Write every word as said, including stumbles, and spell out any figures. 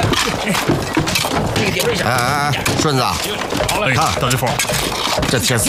这个点位上。 哎哎哎，顺子， 好嘞， 看大姐夫， 这铁丝